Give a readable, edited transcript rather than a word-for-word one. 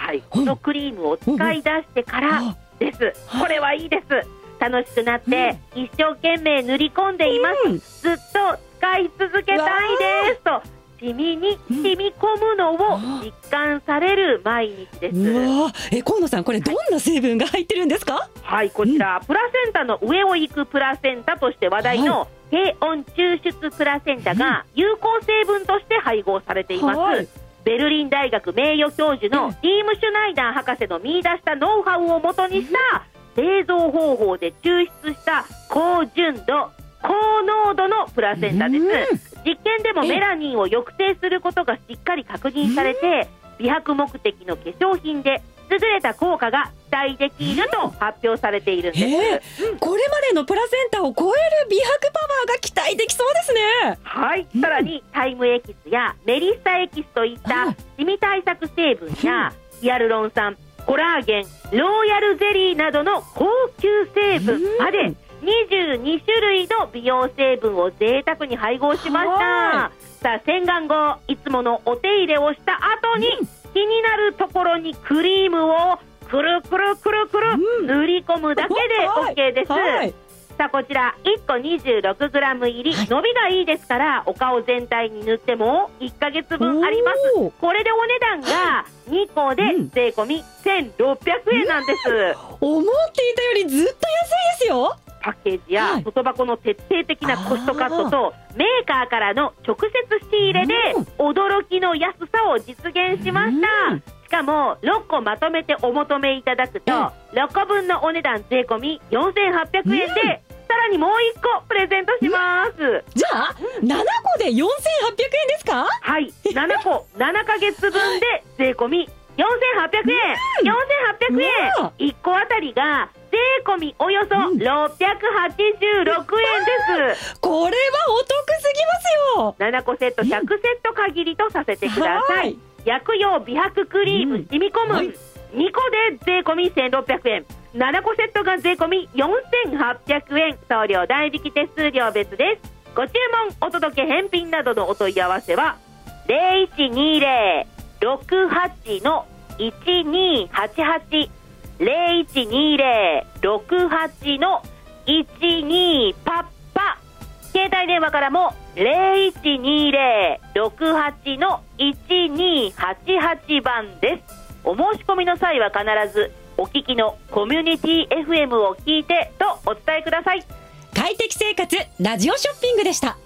はい、このクリームを使い出してからです。これはいいです。楽しくなって一生懸命塗り込んでいます。ずっと使い続けたいですとシミに染み込むのを実感される毎日です。 河野さん、これどんな成分が入ってるんですか？ はい、こちら、プラセンタの上を行くプラセンタとして話題の低温抽出プラセンタが有効成分として配合されています。ベルリン大学名誉教授のティーム・シュナイダー博士の見出したノウハウをもとにした製造方法で抽出した高純度高濃度のプラセンタです。実験でもメラニンを抑制することがしっかり確認されて、美白目的の化粧品で優れた効果が期待できると発表されているんです。 これまでのプラセンタを超える美白パワーが期待できそうですね。 はい、さらにタイムエキスやメリッサエキスといったシミ対策成分やヒアルロン酸、コラーゲン、ローヤルゼリーなどの高級成分まで22種類の美容成分を贅沢に配合しました。さあ、洗顔後いつものお手入れをした後に気になるところにクリームをくるくるくるくる塗り込むだけで OK です。さあ、こちら1個 26g 入り、伸びがいいですからお顔全体に塗っても1ヶ月分あります。これでお値段が2個で税込み1600円なんです。 思っていたよりずっと安いですよ。 パッケージや外箱の徹底的なコストカットとメーカーからの直接仕入れで驚きの安さを実現しました。しかも6個まとめてお求めいただくと6個分のお値段税込み4800円でさらにもう1個プレゼントします。 じゃあ7個で4800円ですか？ はい、7個7ヶ月分で税込み4800円、4800円、1個あたりが税込みおよそ686円です。 これはお得すぎますよ。 7個セット100セット限りとさせてください。薬用美白クリーム染み込む、2個で税込み1600円、7個セットが税込み4800円、送料代引き手数料別です。ご注文お届け返品などのお問い合わせは 0120-68-1288 0120-68-12パッパ、携帯電話からも 0120-68-1288 番です。お申し込みの際は必ずお聞きのコミュニティ FM を聞いてとお伝えください。 快適生活ラジオショッピングでした。